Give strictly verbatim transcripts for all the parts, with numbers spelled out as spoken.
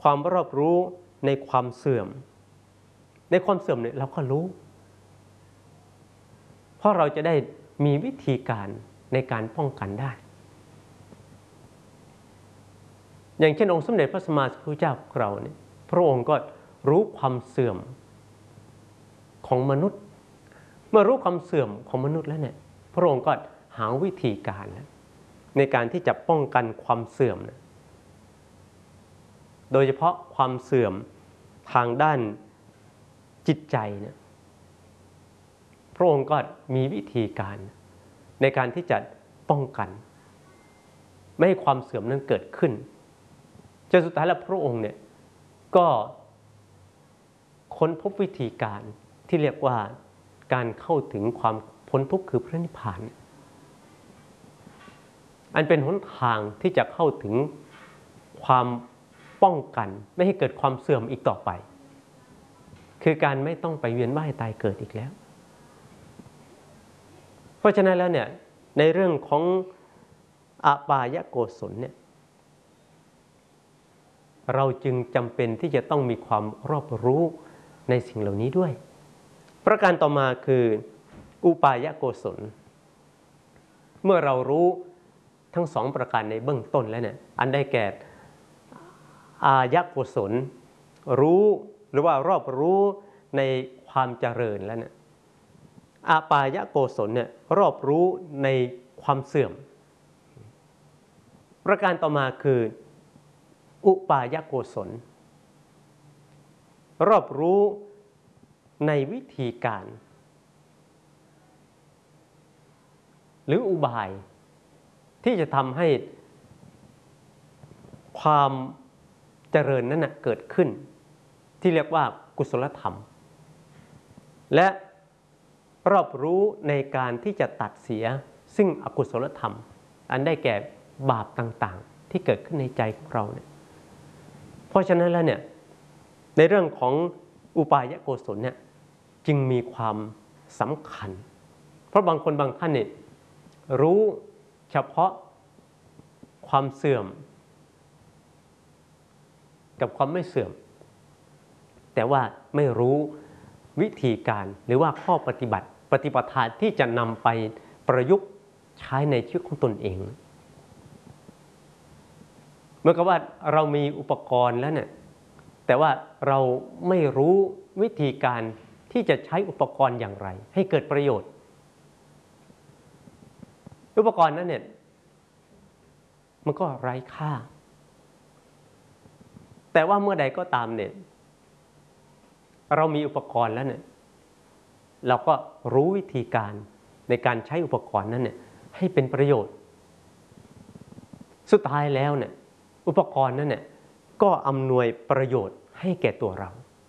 ความรอบรู้ในความเสื่อมในความเสื่อมเนี่ยเราก็รู้เพราะเราจะได้มีวิธีการในการป้องกันได้อย่างเช่นองค์สมเด็จพระสัมมาสัมพุทธเจ้าของเราเนี่ยพระองค์ก็รู้ความเสื่อมของมนุษย์เมื่อรู้ความเสื่อมของมนุษย์แล้วเนี่ยพระองค์ก็หาวิธีการในการที่จะป้องกันความเสื่อมนะโดยเฉพาะความเสื่อมทางด้านจิตใจเนี่ยพระองค์ก็มีวิธีการในการที่จะป้องกันไม่ให้ความเสื่อมนั้นเกิดขึ้นจนสุดท้ายแล้วพระองค์เนี่ยก็ค้นพบวิธีการที่เรียกว่าการเข้าถึงความพ้นทุกข์คือพระนิพพานอันเป็นหนทางที่จะเข้าถึงความป้องกันไม่ให้เกิดความเสื่อมอีกต่อไปคือการไม่ต้องไปเวียนว่ายตายเกิดอีกแล้วเพราะฉะนั้นแล้วเนี่ยในเรื่องของอบายโกศลเนี่ยเราจึงจำเป็นที่จะต้องมีความรอบรู้ในสิ่งเหล่านี้ด้วยประการต่อมาคืออุปายโกศลเมื่อเรารู้ทั้งสองประการในเบื้องต้นแล้วเนี่ยอันได้แก่อายโกศลรู้หรือว่ารอบรู้ในความเจริญแล้วเนี่ยอาปายโกศลเนี่ยรอบรู้ในความเสื่อมประการต่อมาคืออุปายโกศลรอบรู้ในวิธีการหรืออุบายที่จะทำให้ความเจริญนั้นนะเกิดขึ้นที่เรียกว่ากุศลธรรมและรอบรู้ในการที่จะตัดเสียซึ่งอกุศลธรรมอันได้แก่บาปต่างๆที่เกิดขึ้นในใจของเราเนี่ยเพราะฉะนั้นแล้วเนี่ยในเรื่องของอุปายโกศลเนี่ยจึงมีความสำคัญเพราะบางคนบางท่านเนี่ยรู้เฉพาะความเสื่อมกับความไม่เสื่อมแต่ว่าไม่รู้วิธีการหรือว่าข้อปฏิบัติปฏิปทาที่จะนำไปประยุกต์ใช้ในชีวิตของตนเองเหมือนกับว่าเรามีอุปกรณ์แล้วเนี่ยแต่ว่าเราไม่รู้วิธีการที่จะใช้อุปกรณ์อย่างไรให้เกิดประโยชน์อุปกรณ์นั้นเนี่ยมันก็ไร้ค่าแต่ว่าเมื่อใดก็ตามเนี่ยเรามีอุปกรณ์แล้วเนี่ยเราก็รู้วิธีการในการใช้อุปกรณ์นั้นเนี่ยให้เป็นประโยชน์สุดท้ายแล้วเนี่ยอุปกรณ์นั้นเนี่ยก็อำนวยประโยชน์ให้แก่ตัวเรา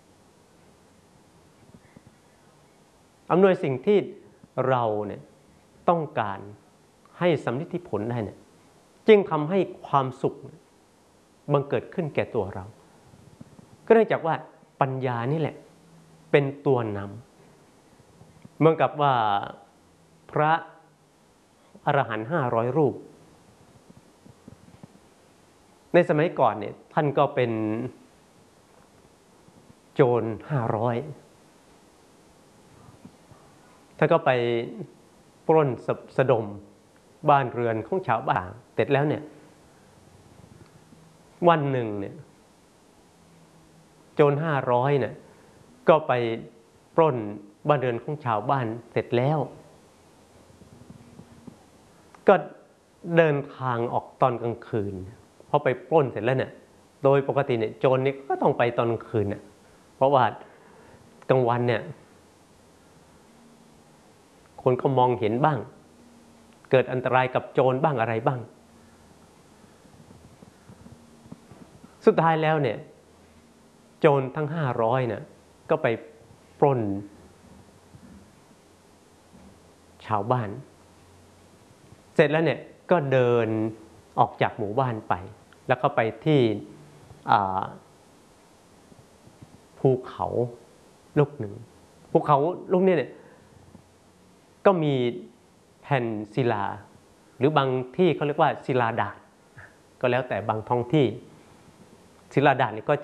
อำนวยสิ่งที่เราเนี่ยต้องการให้สำลิดผลได้เนี่ยจึงทำให้ความสุขบังเกิดขึ้นแก่ตัวเราก็เนื่องจากว่าปัญญานี่แหละเป็นตัวนำเหมือนกับว่าพระอรหันต์ห้าร้อยรูปในสมัยก่อนเนี่ยท่านก็เป็นโจรห้าร้อยท่านก็ไปปล้นสะดมบ้านเรือนของชาวบ้านเสร็จแล้วเนี่ยวันหนึ่งเนี่ยโจรห้าร้อยเนี่ยก็ไปปล้นบ้านเรือนของชาวบ้านเสร็จแล้วก็เดินทางออกตอนกลางคืนพอไปปล้นเสร็จแล้วเนี่ยโดยปกติเนี่ยโจรนี่ก็ต้องไปตอนกลางคืนเนี่ยเพราะว่ากลางวันเนี่ยคนเขามองเห็นบ้างเกิดอันตรายกับโจรบ้างอะไรบ้างสุดท้ายแล้วเนี่ยโจรทั้งห้าร้อยเนี่ยก็ไปปล้นชาวบ้านเสร็จแล้วเนี่ยก็เดินออกจากหมู่บ้านไปแล้วก็ไปที่ภูเขาลูกหนึ่งภูเขาลูกนี้เนี่ยก็มีแผ่นศิลาหรือบางที่เขาเรียกว่าศิลาดาษก็แล้วแต่บางท้องที่ศิลาดาษนี่ก็